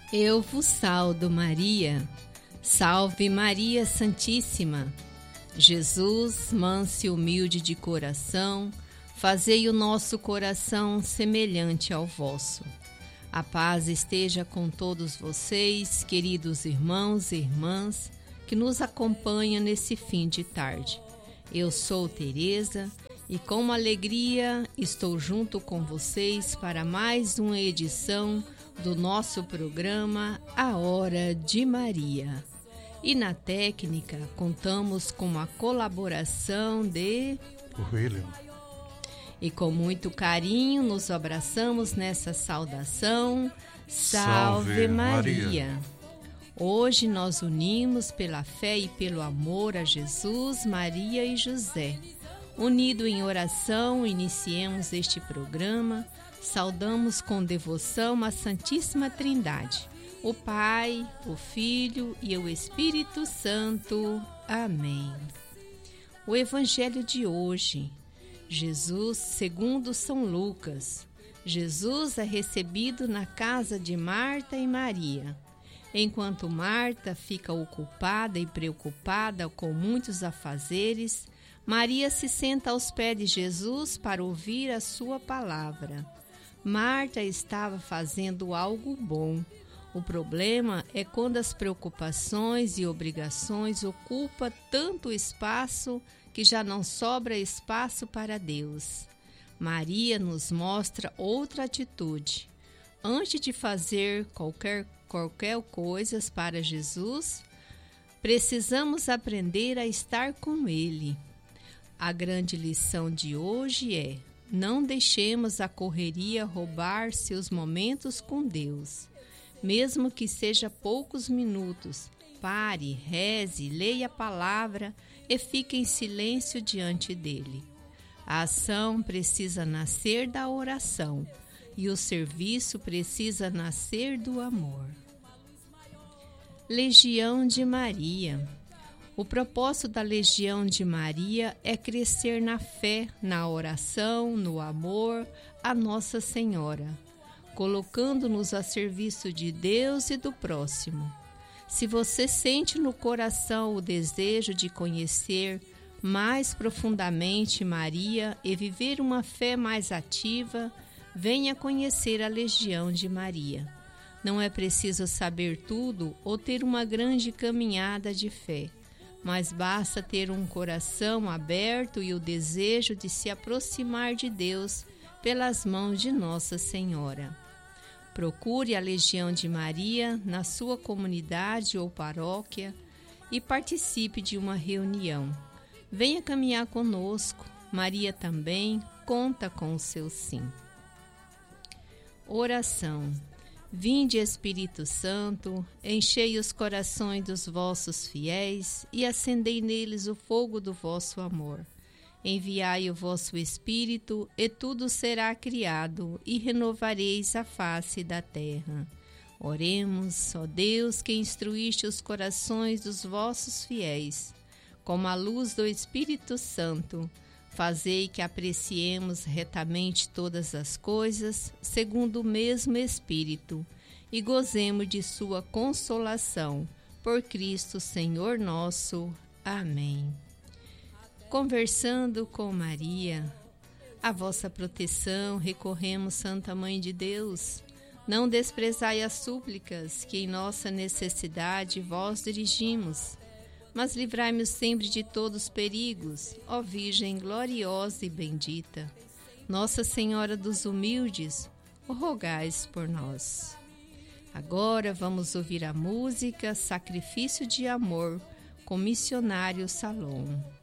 Eu vos saldo, Maria. Salve Maria Santíssima. Jesus, manso e humilde de coração, fazei o nosso coração semelhante ao vosso. A paz esteja com todos vocês, queridos irmãos e irmãs, que nos acompanham nesse fim de tarde. Eu sou Teresa e com alegria estou junto com vocês para mais uma edição do nosso programa A Hora de Maria. E na técnica contamos com a colaboração de William. E com muito carinho nos abraçamos nessa saudação. Salve Maria! Hoje nós unimos pela fé e pelo amor a Jesus, Maria e José. Unido em oração, iniciemos este programa. Saudamos com devoção a Santíssima Trindade, o Pai, o Filho e o Espírito Santo. Amém. O Evangelho de hoje, Jesus segundo São Lucas. Jesus é recebido na casa de Marta e Maria. Enquanto Marta fica ocupada e preocupada com muitos afazeres, Maria se senta aos pés de Jesus para ouvir a sua palavra. Marta estava fazendo algo bom. O problema é quando as preocupações e obrigações ocupam tanto espaço que já não sobra espaço para Deus. Maria nos mostra outra atitude. Antes de fazer qualquer coisa para Jesus, precisamos aprender a estar com Ele. A grande lição de hoje é: não deixemos a correria roubar seus momentos com Deus. Mesmo que seja poucos minutos, pare, reze, leia a palavra e fique em silêncio diante dele. A ação precisa nascer da oração e o serviço precisa nascer do amor. Legião de Maria. O propósito da Legião de Maria é crescer na fé, na oração, no amor a Nossa Senhora, colocando-nos a serviço de Deus e do próximo. Se você sente no coração o desejo de conhecer mais profundamente Maria e viver uma fé mais ativa, venha conhecer a Legião de Maria. Não é preciso saber tudo ou ter uma grande caminhada de fé, mas basta ter um coração aberto e o desejo de se aproximar de Deus pelas mãos de Nossa Senhora. Procure a Legião de Maria na sua comunidade ou paróquia e participe de uma reunião. Venha caminhar conosco. Maria também conta com o seu sim. Oração. Vinde, Espírito Santo, enchei os corações dos vossos fiéis e acendei neles o fogo do vosso amor. Enviai o vosso Espírito, e tudo será criado, e renovareis a face da terra. Oremos, ó Deus, que instruíste os corações dos vossos fiéis. Com a luz do Espírito Santo, fazei que apreciemos retamente todas as coisas, segundo o mesmo Espírito, e gozemos de sua consolação. Por Cristo, Senhor nosso. Amém. Conversando com Maria, a vossa proteção recorremos, Santa Mãe de Deus. Não desprezai as súplicas que em nossa necessidade vós dirigimos, mas livrai-me sempre de todos os perigos, ó Virgem gloriosa e bendita. Nossa Senhora dos Humildes, rogais por nós. Agora vamos ouvir a música Sacrifício de Amor, com Missionário Salom.